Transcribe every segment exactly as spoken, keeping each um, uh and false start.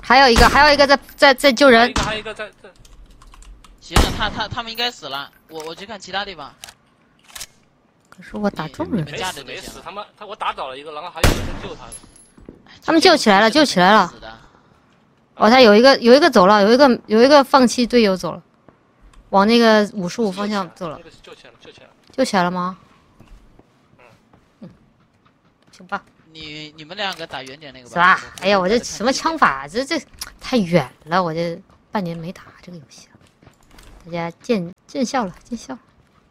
还有一个，还有一个在在在救人。 还有一个在在。 行了，他他他们应该死了，我我去看其他地方。 可是我打中人。 没死没死，他们他我打倒了一个，然后还有一个在救他。 他们救起来了，救起来了。哦，他有一个有一个走了，有一个有一个放弃队友走了，往那个五十五方向走了。 那个救起来了，救起来了。 救起来了吗？ 嗯嗯，行吧。 你你们两个打远点那个吧。 是吧？哎呀，我这什么枪法，这这太远了，我这半年没打这个游戏了。大家见见笑了，见笑了。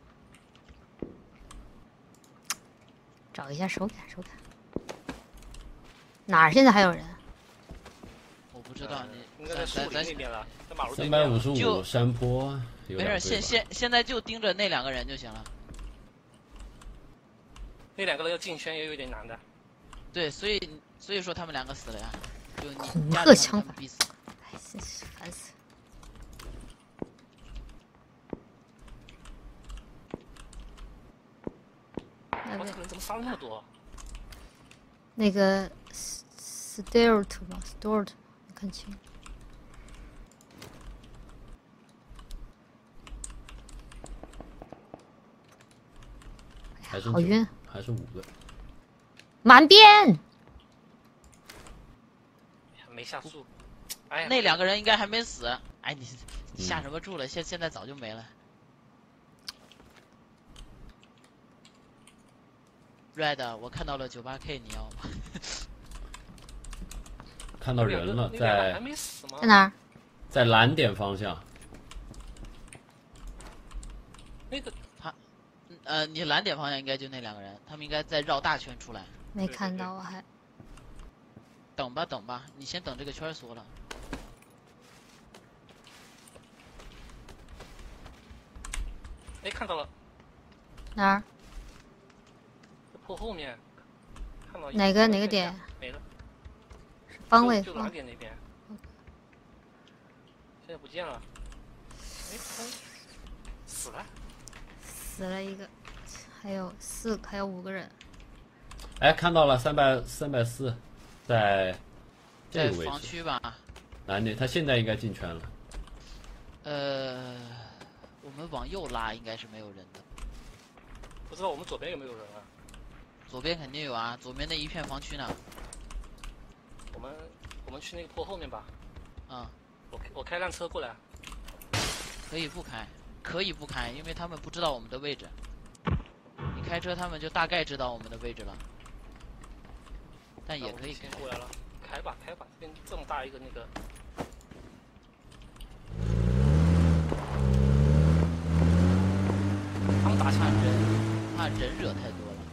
找一下手感，手感。哪儿现在还有人？ 我不知道，你应该在树林那边了，在马路三百五十五山坡。 没事，现现现在就盯着那两个人就行了。 那两个人要进圈也有点难的。 对，所以所以说他们两个死了呀，就你恐吓枪法， 逼死。 哎，真是烦死。 我这个人怎么杀了那么多？ 那个 Stewart 吧 ，Stewart， 没看清。 还是好晕， 还是五个。 满编。 没下注。哎， 那两个人应该还没死。哎，你下什么注了？现现在早就没了。Red， 我看到了 九十八K， 你要吗？ 看到人了，在在哪儿？ 在蓝点方向。 那个他，呃，你蓝点方向应该就那两个人，他们应该在绕大圈出来。 没看到，我还。 等吧，等吧，你先等这个圈缩了。 哎，看到了。 哪儿？ 坡后面。看到哪个哪个点？ 没了。 是方位。 就蓝点那边。现在不见了。哎，死了。 死了一个，还有四，还有五个人。 哎，看到了，三百三百四，在这在个位置。 防区吧。 蓝点，他现在应该进圈了。 呃，我们往右拉，应该是没有人的。 不知道我们左边有没有人啊？ 左边肯定有啊，左边那一片防区呢。 我们我们去那个坡后面吧。 嗯。 我我开辆车过来。 可以不开，可以不开，因为他们不知道我们的位置。你开车，他们就大概知道我们的位置了。但也可以开。 过来了，开吧开吧，这边这么大一个那个。他们打枪人，怕人惹太多了。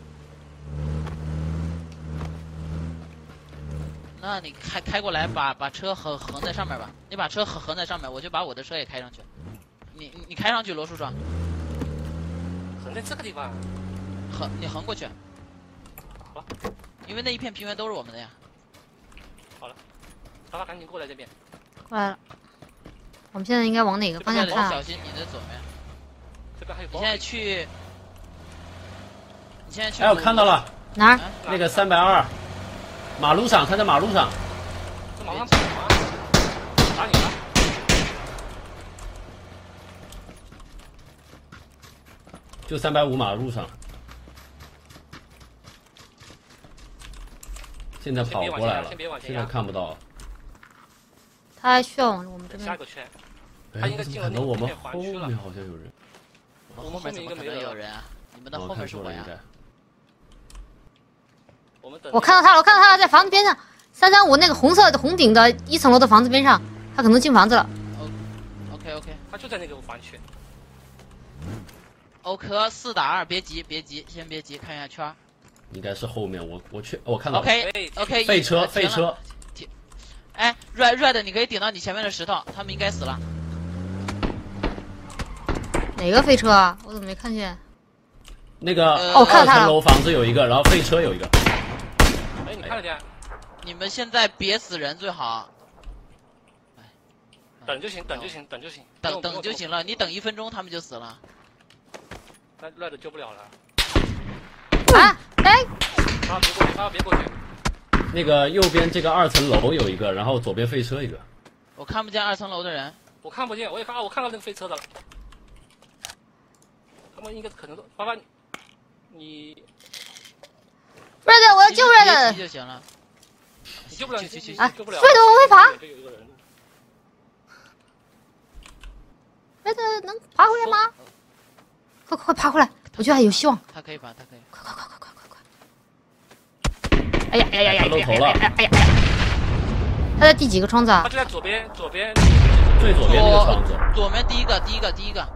那你开开过来，把把车横横在上面吧。你把车横横在上面，我就把我的车也开上去。你你开上去，罗树壮。 横在这个地方。 横，你横过去。 好了。 因为那一片平原都是我们的呀。 好了，大家赶紧过来这边。 过来了。我们现在应该往哪个方向看？ 小心你的左面。 这边还有。 你现在去。你现在去。 哎，我看到了。 哪儿？ 那个三百二，马路上，他在马路上。 这马上走吗？打你了。 就三百五马路上。现在跑过来了，现在看不到。 他还需要往我们这边。 下个圈。 他应该进了那个后面好像有人。 我们后面怎么可能有人啊？你们的后面是我呀。 我们等。 我看到他了，我看到他了，在房子边上，三三五那个红色的红顶的一层楼的房子边上，他可能进房子了。 OK OK， 他就在那个房区。 欧科四打二，别急别急，先别急，看一下圈。 应该是后面，我我去，我看到了。 OK OK， 废车废车。 哎 ，Red Red， 你可以顶到你前面的石头，他们应该死了。 哪个飞车啊？我怎么没看见？ 那个哦，看到他了。 二层楼房子有一个，然后废车有一个。 哎，你看得见？ 你们现在别死人最好。 等就行，等就行，等就行。 等等就行了，你等一分钟，他们就死了。 那赖的救不了了。 啊！哎！ 啊！别过去！啊！别过去！ 那个右边这个二层楼有一个，然后左边飞车一个。 我看不见二层楼的人。 我看不见，我也看啊，我看到那个飞车的了。他们应该可能都，麻烦你。 Red， 我要救 Red 就行了。 你救不了， 去去去啊救不了。 Red，我会爬。 这有一个人。 Red 能爬回来吗？快快快爬回来！我觉得还有希望。 他可以爬，他可以。 快快快快快快快！哎呀哎呀呀！ 露头了！ 哎呀哎呀！他在第几个窗子啊？ 他就在左边，左边。 最左边那个窗子。 左面第一个，第一个，第一个。